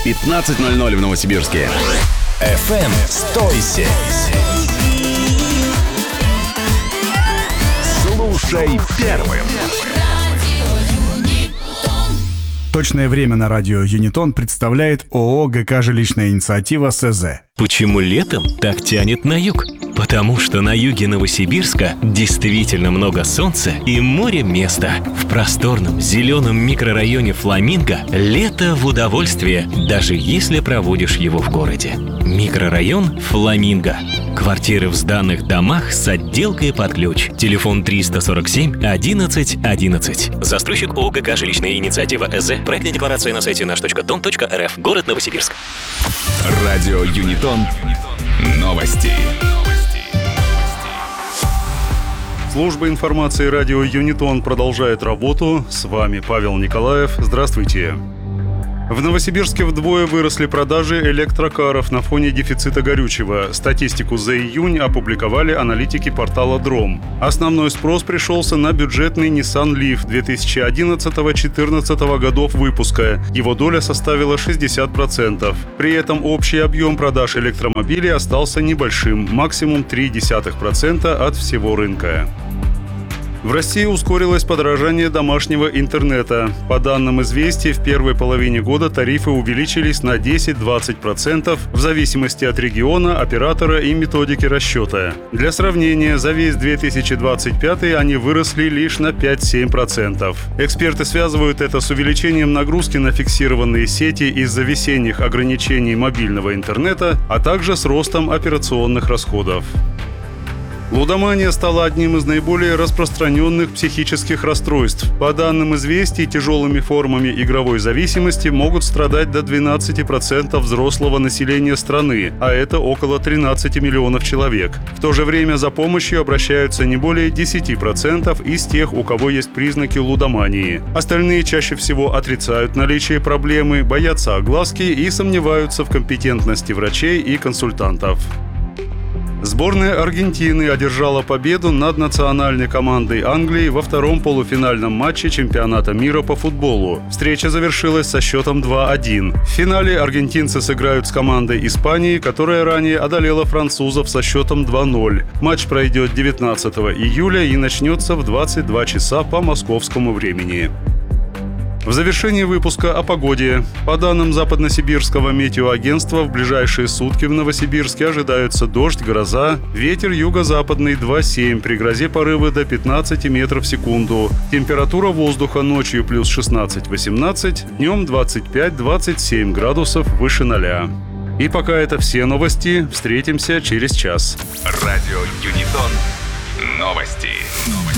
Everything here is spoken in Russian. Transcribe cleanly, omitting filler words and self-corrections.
15:00 в Новосибирске. FM 107. Слушай первым. Точное время на радио Юнитон представляет ООО ГК «Жилищная инициатива» СЗ. Почему летом так тянет на юг? Потому что на юге Новосибирска действительно много солнца и море места. В просторном зеленом микрорайоне Фламинго лето в удовольствие, даже если проводишь его в городе. Микрорайон Фламинго. Квартиры в сданных домах с отделкой под ключ. Телефон 347 11 11. Застройщик ООО ГК «Жилищная инициатива» СЗ. Проектная декларация на сайте наш.дом.рф. Город Новосибирск. Радио Юнитон. Новости. Служба информации радио Юнитон продолжает работу. С вами Павел Николаев. Здравствуйте. В Новосибирске вдвое выросли продажи электрокаров на фоне дефицита горючего. Статистику за июнь опубликовали аналитики портала Дром. Основной спрос пришелся на бюджетный Nissan Leaf 2011-2014 годов выпуска. Его доля составила 60%. При этом общий объем продаж электромобилей остался небольшим, максимум 0,3% от всего рынка. В России ускорилось подорожание домашнего интернета. По данным «Известий», в первой половине года тарифы увеличились на 10-20% в зависимости от региона, оператора и методики расчета. Для сравнения, за весь 2025 они выросли лишь на 5-7%. Эксперты связывают это с увеличением нагрузки на фиксированные сети из-за весенних ограничений мобильного интернета, а также с ростом операционных расходов. Лудомания стала одним из наиболее распространенных психических расстройств. По данным «Известий», тяжелыми формами игровой зависимости могут страдать до 12% взрослого населения страны, а это около 13 миллионов человек. В то же время за помощью обращаются не более 10% из тех, у кого есть признаки лудомании. Остальные чаще всего отрицают наличие проблемы, боятся огласки и сомневаются в компетентности врачей и консультантов. Сборная Аргентины одержала победу над национальной командой Англии во втором полуфинальном матче чемпионата мира по футболу. Встреча завершилась со счетом 2-1. В финале аргентинцы сыграют с командой Испании, которая ранее одолела французов со счетом 2-0. Матч пройдет 19 июля и начнется в 22 часа по московскому времени. В завершении выпуска о погоде. По данным Западносибирского метеоагентства, в ближайшие сутки в Новосибирске ожидаются дождь, гроза, ветер юго-западный 2,7, при грозе порывы до 15 метров в секунду. Температура воздуха ночью плюс 16-18, днем 25-27 градусов выше 0. И пока это все новости. Встретимся через час. Радио Юнитон. Новости.